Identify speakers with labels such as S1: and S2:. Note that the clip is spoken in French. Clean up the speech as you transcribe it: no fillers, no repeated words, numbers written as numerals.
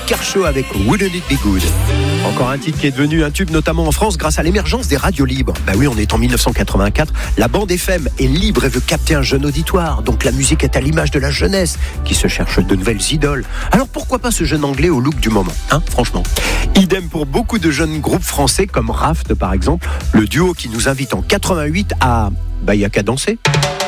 S1: Kershaw avec Wouldn't It Be Good. Encore un titre qui est devenu un tube, notamment en France, grâce à l'émergence des radios libres. Oui, on est en 1984. La bande FM est libre et veut capter un jeune auditoire. Donc la musique est à l'image de la jeunesse qui se cherche de nouvelles idoles. Alors pourquoi pas ce jeune anglais au look du moment, franchement. Idem pour beaucoup de jeunes groupes français comme Raft par exemple, le duo qui nous invite en 88 à... y a qu'à danser.